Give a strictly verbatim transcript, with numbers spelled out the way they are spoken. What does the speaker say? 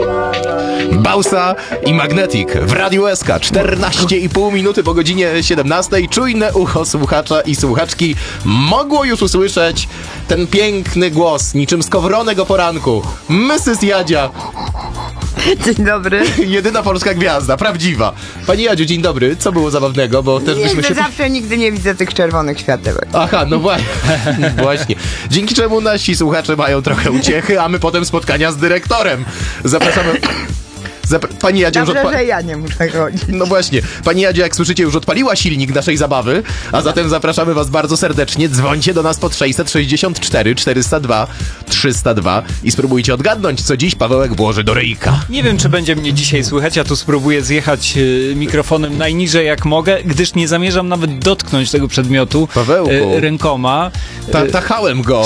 Bausa i Magnetic w Radiu S K. czternaście i pół minuty po godzinie siedemnastej. Czujne ucho słuchacza i słuchaczki mogło już usłyszeć ten piękny głos, niczym skowronek o poranku. missus Jadzia. Dzień dobry. Jedyna polska gwiazda, prawdziwa. Pani Jadziu, dzień dobry. Co było zabawnego? Bo też Nie, byśmy się... zawsze nigdy nie widzę tych czerwonych światełek. Aha, no właśnie. właśnie. Dzięki czemu nasi słuchacze mają trochę uciechy, a my potem spotkania z dyrektorem. Zapraszamy... Zapra- Pani Jadzia już Dobrze, odpa- że ja nie muszę chodzić. No właśnie. Pani Jadzia, jak słyszycie, już odpaliła silnik naszej zabawy, a zatem zapraszamy was bardzo serdecznie. Dzwońcie do nas pod sześćset sześćdziesiąt cztery czterysta dwa trzysta dwa i spróbujcie odgadnąć, co dziś Pawełek włoży do ryjka. Nie wiem, czy będzie mnie dzisiaj słychać, ja tu spróbuję zjechać y, mikrofonem najniżej jak mogę, gdyż nie zamierzam nawet dotknąć tego przedmiotu Pawełku. y, rękoma. Ta- tachałem go.